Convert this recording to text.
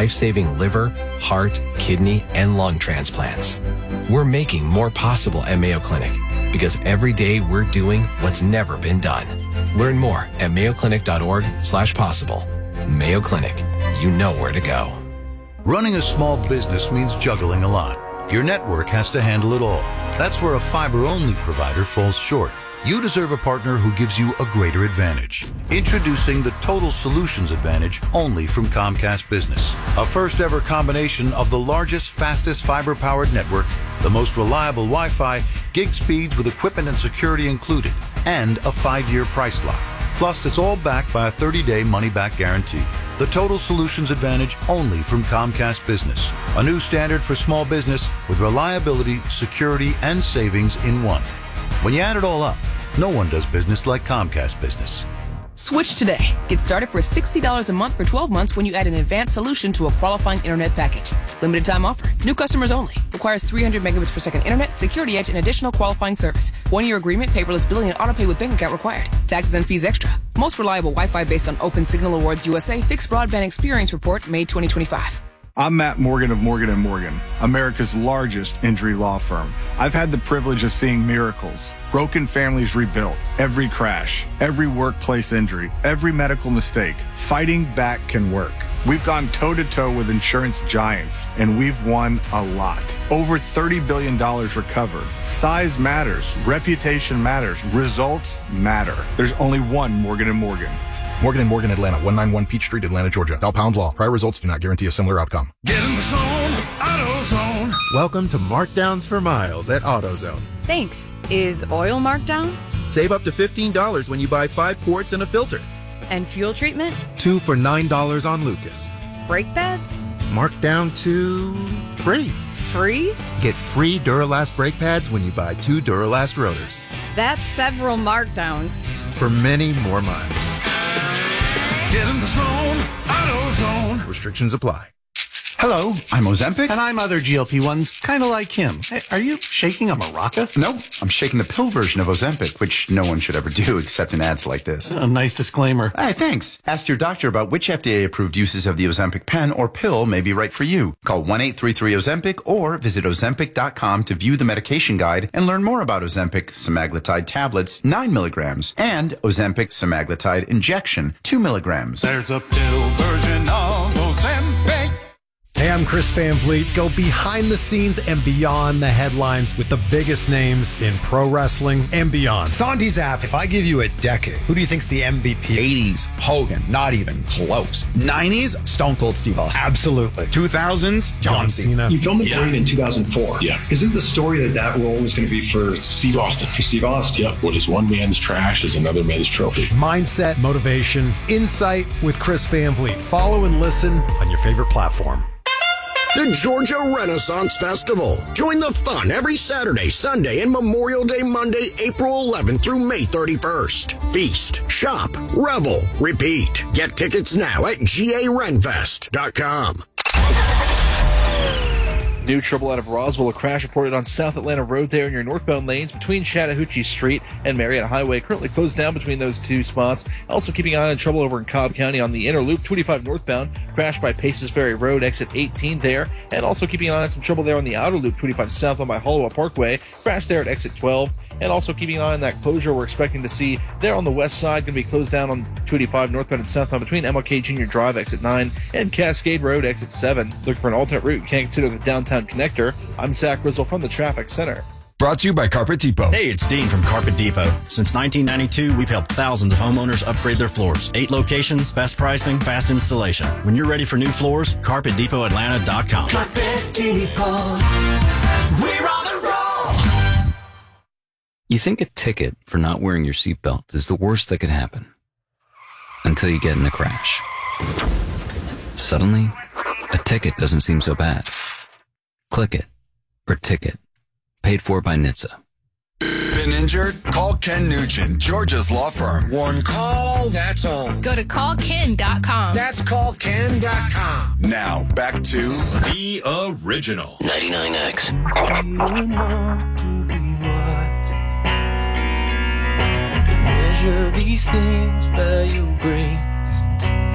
life-saving liver, heart, kidney, and lung transplants. We're making more possible at Mayo Clinic because every day we're doing what's never been done. Learn more at mayoclinic.org/possible. Mayo Clinic, you know where to go. Running a small business means juggling a lot. Your network has to handle it all. That's where a fiber-only provider falls short. You deserve a partner who gives you a greater advantage. Introducing the Total Solutions Advantage only from Comcast Business. A first-ever combination of the largest, fastest fiber-powered network, the most reliable Wi-Fi, gig speeds with equipment and security included, and a 5-year price lock. Plus, it's all backed by a 30-day money-back guarantee. The Total Solutions Advantage only from Comcast Business. A new standard for small business with reliability, security, and savings in one. When you add it all up, no one does business like Comcast Business. Switch today. Get started for $60 a month for 12 months when you add an advanced solution to a qualifying internet package. Limited time offer. New customers only. Requires 300 megabits per second internet, security edge, and additional qualifying service. 1-year agreement, paperless billing, and autopay with bank account required. Taxes and fees extra. Most reliable Wi-Fi based on Open Signal Awards USA Fixed Broadband Experience Report, May 2025. I'm Matt Morgan of Morgan & Morgan, America's largest injury law firm. I've had the privilege of seeing miracles, broken families rebuilt, every crash, every workplace injury, every medical mistake. Fighting back can work. We've gone toe-to-toe with insurance giants, and we've won a lot. Over $30 billion recovered. Size matters. Reputation matters. Results matter. There's only one Morgan & Morgan. Morgan & Morgan, Atlanta, 191 Peach Street, Atlanta, Georgia. Dial pound law. Prior results do not guarantee a similar outcome. Get in the zone, AutoZone. Welcome to Markdowns for Miles at AutoZone. Thanks. Is oil marked down? Save up to $15 when you buy 5 quarts and a filter. And fuel treatment? 2 for $9 on Lucas. Brake pads? Marked down to free. Free? Get free Duralast brake pads when you buy 2 Duralast rotors. That's several markdowns. For many more miles. Get in the zone, AutoZone. Restrictions apply. Hello, I'm Ozempic. And I'm other GLP-1s, kind of like him. Hey, are you shaking a maraca? No, I'm shaking the pill version of Ozempic, which no one should ever do except in ads like this. A nice disclaimer. Hey, thanks. Ask your doctor about which FDA-approved uses of the Ozempic pen or pill may be right for you. Call 1-833-OZEMPIC or visit Ozempic.com to view the medication guide and learn more about Ozempic semaglutide tablets, 9 milligrams, and Ozempic semaglutide injection, 2 milligrams. There's a pill version of Ozempic. Hey, I'm Chris Van Vliet. Go behind the scenes and beyond the headlines with the biggest names in pro wrestling and beyond. Sandy Zapp, if I give you a decade, who do you think's the MVP? 80s, Hogan, not even close. 90s, Stone Cold Steve Austin. Absolutely. 2000s, John Cena. You filmed McGreen in 2004. Yeah. Isn't the story that role was going to be for Steve Austin? For Steve Austin. Yep. What is one man's trash is another man's trophy. Mindset, motivation, insight with Chris Van Vliet. Follow and listen on your favorite platform. The Georgia Renaissance Festival. Join the fun every Saturday, Sunday, and Memorial Day Monday, April 11th through May 31st. Feast, shop, revel, repeat. Get tickets now at garenfest.com. New trouble out of Roswell. A crash reported on South Atlanta Road there in your northbound lanes between Chattahoochee Street and Marietta Highway. Currently closed down between those two spots. Also keeping an eye on trouble over in Cobb County on the inner loop, 25 northbound. Crash by Paces Ferry Road, exit 18 there. And also keeping an eye on some trouble there on the outer loop, 25 southbound by Hollowell Parkway. Crash there at exit 12. And also keeping an eye on that closure we're expecting to see there on the west side. Going to be closed down on 285 northbound and southbound between MLK Junior Drive, exit 9, and Cascade Road, exit 7. Looking for an alternate route, you can't consider the downtown connector. I'm Zach Grizzle from the Traffic Center. Brought to you by Carpet Depot. Hey, it's Dean from Carpet Depot. Since 1992, we've helped thousands of homeowners upgrade their floors. 8 locations, best pricing, fast installation. When you're ready for new floors, CarpetDepotAtlanta.com. Carpet Depot. We're on the roll. You think a ticket for not wearing your seatbelt is the worst that could happen. Until you get in a crash. Suddenly, a ticket doesn't seem so bad. Click it. Or ticket. Paid for by NHTSA. Been injured? Call Ken Nugent, Georgia's law firm. One call, that's all. Go to callken.com. That's callken.com. Now, back to The Original. 99X. Measure these things by your brains.